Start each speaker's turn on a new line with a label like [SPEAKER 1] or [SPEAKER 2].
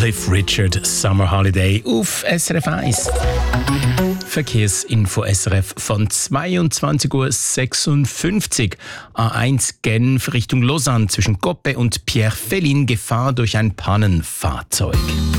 [SPEAKER 1] Cliff Richard, Summer Holiday auf SRF 1. Verkehrsinfo SRF von 22.56 Uhr. A1 Genf Richtung Lausanne zwischen Coppe und Pierrefitte Gefahr durch ein Pannenfahrzeug.